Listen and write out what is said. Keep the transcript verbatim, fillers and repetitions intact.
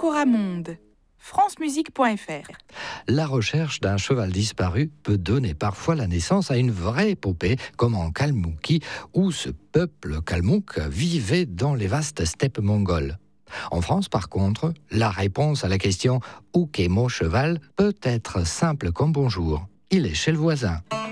Coramonde, francemusique point f r. La recherche d'un cheval disparu peut donner parfois la naissance à une vraie épopée, comme en Kalmoukie, où ce peuple kalmouk vivait dans les vastes steppes mongoles. En France, par contre, la réponse à la question « Où qu'est mon cheval ?» peut être simple comme bonjour. Il est chez le voisin.